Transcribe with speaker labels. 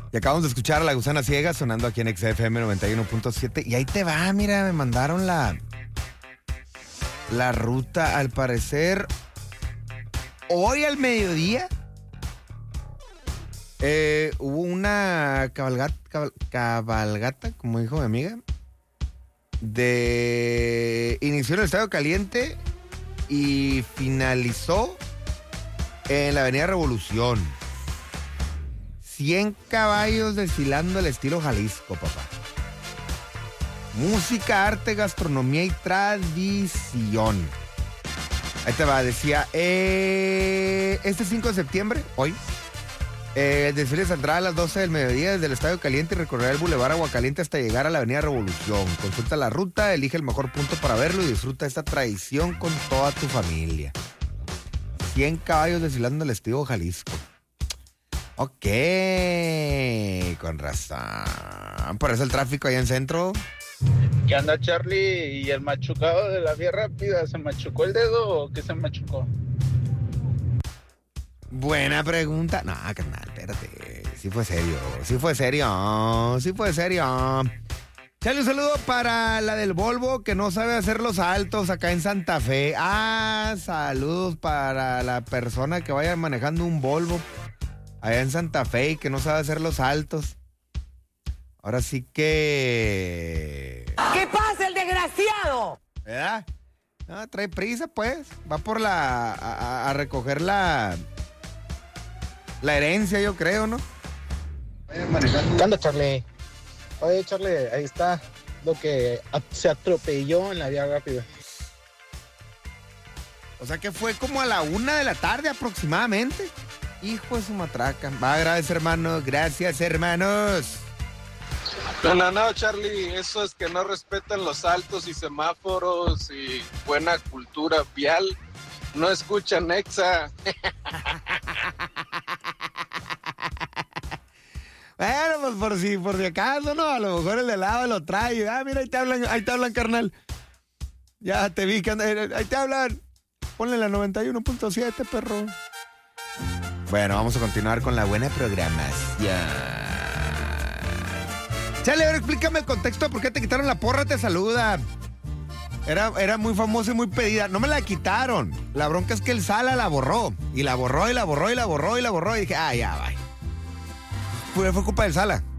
Speaker 1: Y acabamos de escuchar a La Gusana Ciega sonando aquí en XFM 91.7. Y ahí te va, mira, me mandaron la ruta, al parecer, hoy al mediodía. Hubo una cabalgata, como dijo mi amiga, inició en el Estadio Caliente y finalizó en la Avenida Revolución. 100 caballos desfilando al estilo Jalisco, papá. Música, arte, gastronomía y tradición. Ahí te va, decía, este 5 de septiembre, hoy, el desfile saldrá a las 12 del mediodía desde el Estadio Caliente y recorrerá el Boulevard Aguacaliente hasta llegar a la Avenida Revolución. Consulta la ruta, elige el mejor punto para verlo y disfruta esta tradición con toda tu familia. 100 caballos desfilando al estilo Jalisco. Ok, con razón. Por eso el tráfico allá en centro.
Speaker 2: ¿Qué anda, Charlie? ¿Y el machucado de la vía rápida? ¿Se machucó el dedo o qué se machucó?
Speaker 1: Buena pregunta. No, carnal, espérate. Sí fue serio. Chale, un saludo para la del Volvo que no sabe hacer los saltos acá en Santa Fe. Saludos para la persona que vaya manejando un Volvo allá en Santa Fe y que no sabe hacer los saltos. Ahora sí que...
Speaker 3: ¿Qué pasa, el desgraciado?
Speaker 1: ¿Verdad? No, trae prisa, pues. Va por a recoger la herencia, yo creo, ¿no?
Speaker 2: ¿Qué anda, Charlie? Oye, Charlie, ahí está lo que se atropelló en la vía rápida.
Speaker 1: O sea que fue como a la 1 de la tarde aproximadamente. Hijo de su matraca. Va, gracias, hermano. Gracias, hermanos.
Speaker 4: No, Charlie, eso es que no respetan los altos y semáforos y buena cultura vial. No escuchan Nexa.
Speaker 1: Bueno, pues por si acaso, ¿no? A lo mejor el de lado lo trae. Mira, ahí te hablan, carnal. Ya te vi que ahí te hablan. Ponle la 91.7, perro. Bueno, vamos a continuar con la buena programación. Chale, ahora explícame el contexto de por qué te quitaron la porra, te saluda. Era muy famosa y muy pedida. No me la quitaron. La bronca es que el Sala la borró. Y la borró. Y dije, ya, bye. Fue culpa del Sala.